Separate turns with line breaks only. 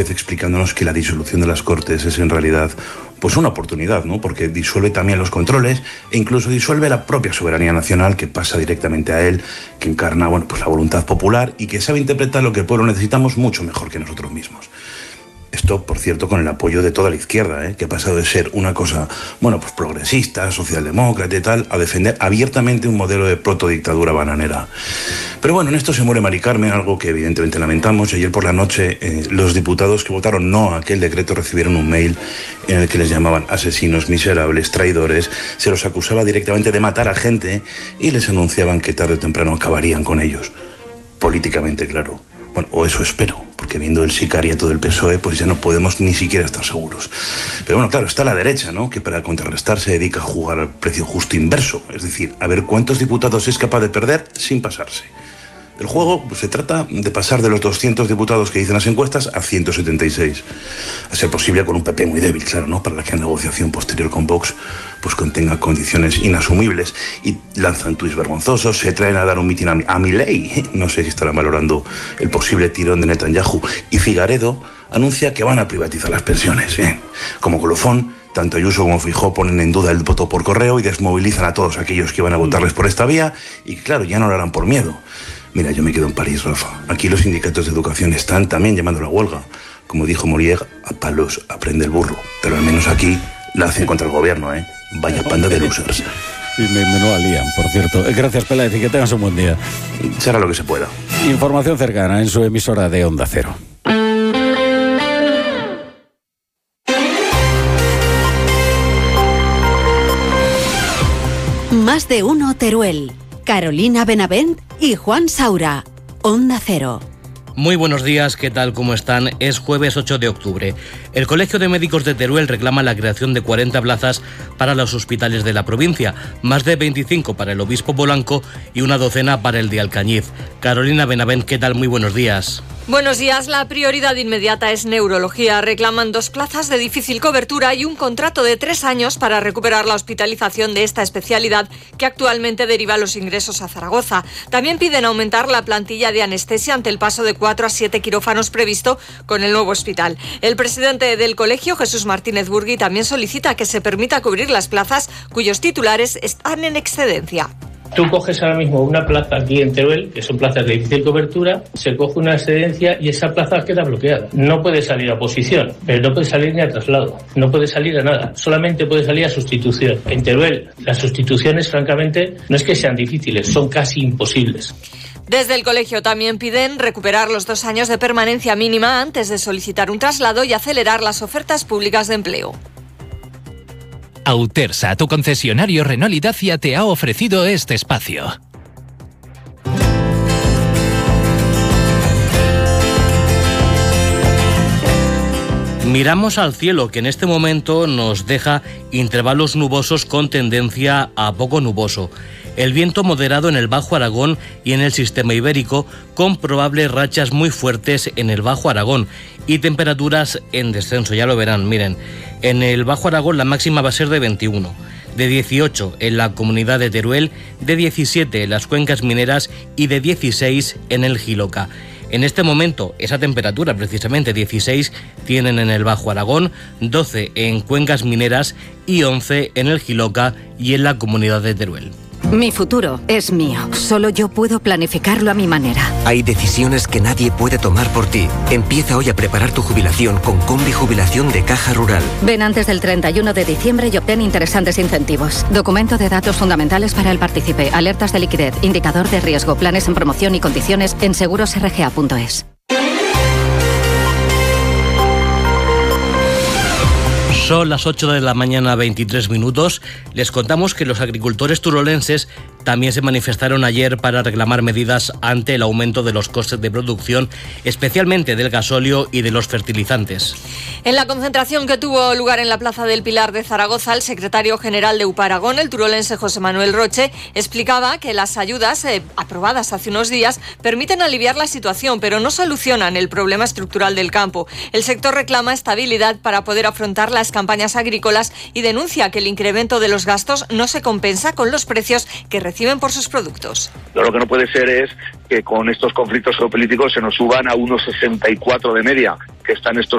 Sánchez explicándonos que la disolución de las Cortes es en realidad pues una oportunidad, ¿no? Porque disuelve también los controles e incluso disuelve la propia soberanía nacional que pasa directamente a él, que encarna, bueno, pues la voluntad popular y que sabe interpretar lo que el pueblo necesitamos mucho mejor que nosotros mismos. Esto, por cierto, con el apoyo de toda la izquierda, que ha pasado de ser una cosa, bueno, pues progresista, socialdemócrata y tal, a defender abiertamente un modelo de protodictadura bananera. Pero bueno, en esto se muere Mari Carmen, algo que evidentemente lamentamos. Ayer por la noche los diputados que votaron no a aquel decreto recibieron un mail en el que les llamaban asesinos, miserables, traidores, se los acusaba directamente de matar a gente y les anunciaban que tarde o temprano acabarían con ellos. Políticamente, claro. Bueno, o eso espero, porque viendo el sicariato del PSOE, pues ya no podemos ni siquiera estar seguros. Pero bueno, claro, está la derecha, ¿no?, que para contrarrestar se dedica a jugar al precio justo inverso, es decir, a ver cuántos diputados es capaz de perder sin pasarse. El juego pues, se trata de pasar de los 200 diputados que dicen las encuestas a 176. A ser posible con un PP muy débil, claro, ¿no?, para que la negociación posterior con Vox pues contenga condiciones inasumibles. Y lanzan tuits vergonzosos, se traen a dar un mitin a Milei. No sé si estarán valorando el posible tirón de Netanyahu. Y Figaredo anuncia que van a privatizar las pensiones. Como colofón, tanto Ayuso como Feijóo ponen en duda el voto por correo y desmovilizan a todos aquellos que van a votarles por esta vía y, claro, ya no lo harán por miedo. Mira, yo me quedo en París, Rafa. Aquí los sindicatos de educación están también llamando a la huelga. Como dijo Molière, a palos aprende el burro. Pero al menos aquí la hacen contra el gobierno, ¿eh? Vaya panda de losers.
Y me lo alían, por cierto. Gracias, Peláez, y que tengas un buen día.
Será lo que se pueda.
Información cercana en su emisora de Onda Cero.
Más de uno Teruel. Carolina Benavent y Juan Saura. Onda Cero.
Muy buenos días, ¿qué tal? ¿Cómo están? Es jueves 8 de octubre. El Colegio de Médicos de Teruel reclama la creación de 40 plazas para los hospitales de la provincia, más de 25 para el Obispo Polanco y una docena para el de Alcañiz. Carolina Benavent, ¿qué tal? Muy buenos días.
Buenos días. La prioridad inmediata es neurología. Reclaman 2 plazas de difícil cobertura y un contrato de 3 años para recuperar la hospitalización de esta especialidad que actualmente deriva los ingresos a Zaragoza. También piden aumentar la plantilla de anestesia ante el paso de 4 a 7 quirófanos previsto con el nuevo hospital. El presidente del colegio, Jesús Martínez Burgui, también solicita que se permita cubrir las plazas cuyos titulares están en excedencia.
Tú coges ahora mismo una plaza aquí en Teruel, que son plazas de difícil cobertura, se coge una excedencia y esa plaza queda bloqueada. No puede salir a oposición, pero no puede salir ni a traslado, no puede salir a nada, solamente puede salir a sustitución. En Teruel, las sustituciones, francamente, no es que sean difíciles, son casi imposibles.
Desde el colegio también piden recuperar los 2 años de permanencia mínima antes de solicitar un traslado y acelerar las ofertas públicas de empleo.
Autersa, tu concesionario Renault y Dacia, te ha ofrecido este espacio.
Miramos al cielo, que en este momento nos deja intervalos nubosos con tendencia a poco nuboso. El viento moderado en el Bajo Aragón y en el sistema ibérico, con probables rachas muy fuertes en el Bajo Aragón y temperaturas en descenso, ya lo verán, miren. En el Bajo Aragón la máxima va a ser de 21, de 18 en la comunidad de Teruel, de 17 en las cuencas mineras y de 16 en el Jiloca. En este momento, esa temperatura, precisamente 16, tienen en el Bajo Aragón, 12 en cuencas mineras y 11 en el Jiloca y en la comunidad de Teruel.
Mi futuro es mío. Solo yo puedo planificarlo a mi manera.
Hay decisiones que nadie puede tomar por ti. Empieza hoy a preparar tu jubilación con Combi Jubilación de Caja Rural.
Ven antes del 31 de diciembre y obtén interesantes incentivos. Documento de datos fundamentales para el partícipe, alertas de liquidez, indicador de riesgo, planes en promoción y condiciones en segurosrga.es.
Son las 8 de la mañana, 23 minutos. Les contamos que los agricultores turolenses también se manifestaron ayer para reclamar medidas ante el aumento de los costes de producción, especialmente del gasóleo y de los fertilizantes.
En la concentración que tuvo lugar en la Plaza del Pilar de Zaragoza, el secretario general de UPA Aragón, el turolense José Manuel Roche, explicaba que las ayudas aprobadas hace unos días permiten aliviar la situación, pero no solucionan el problema estructural del campo. El sector reclama estabilidad para poder afrontar las campañas agrícolas y denuncia que el incremento de los gastos no se compensa con los precios que reciben por sus productos.
Lo que no puede ser es que con estos conflictos geopolíticos se nos suban a 1,64 de media, que están estos